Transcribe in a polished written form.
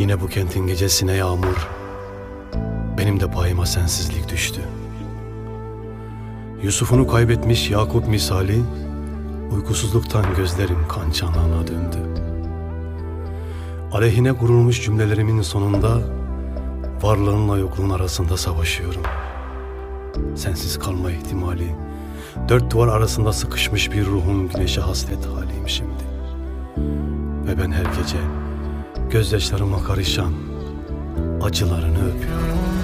Yine bu kentin gecesine yağmur, benim de payıma sensizlik düştü. Yusuf'unu kaybetmiş Yakup misali, uykusuzluktan gözlerim kan çanağına döndü. Aleyhine kurulmuş cümlelerimin sonunda varlığınla yokluğun arasında savaşıyorum. Sensiz kalma ihtimali, dört duvar arasında sıkışmış bir ruhun güneşe hasret haliyim şimdi. Ve ben her gece gözyaşlarıma karışan acılarını öpüyorum.